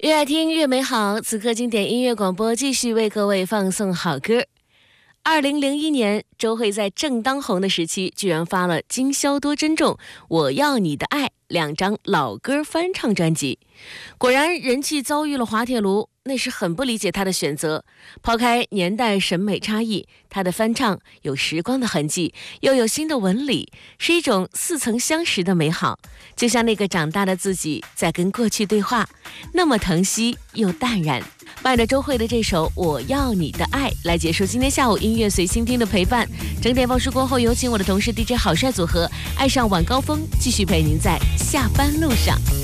越爱听越美好，此刻经典音乐广播继续为各位放送好歌。2001年，周蕙在正当红的时期，居然发了《今宵多珍重》《我要你的爱》2张老歌翻唱专辑，果然人气遭遇了滑铁卢。那时很不理解他的选择，抛开年代审美差异，他的翻唱有时光的痕迹，又有新的纹理，是一种似曾相识的美好，就像那个长大的自己在跟过去对话，那么疼惜又淡然。伴着周蕙的这首《我要你的爱》来结束今天下午音乐随心听的陪伴。整点报时过后，有请我的同事 DJ 好帅组合爱上晚高峰，继续陪您在下班路上。